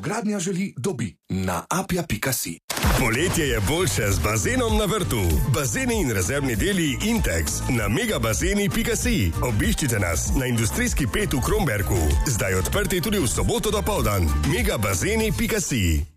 novogradnja želi, dobi na apia.si. Poletje je boljše z bazenom na vrtu. Bazeni in rezervni deli Intex na megabazeni.si. Obiščite nas na industrijski 5 v Kromberku. Zdaj odprti tudi v soboto dopoldan. megabazeni.si.